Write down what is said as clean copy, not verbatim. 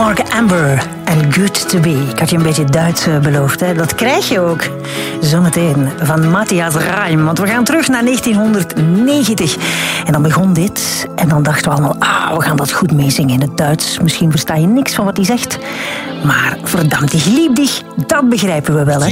Mark Amber en Good to Be. Ik had je een beetje Duits beloofd, hè? Dat krijg je ook zometeen van Matthias Reim. Want we gaan terug naar 1990. En dan begon dit. En dan dachten we allemaal, we gaan dat goed meezingen in het Duits. Misschien versta je niks van wat hij zegt. Maar verdammt, ich lieb dich, dat begrijpen we wel, hè?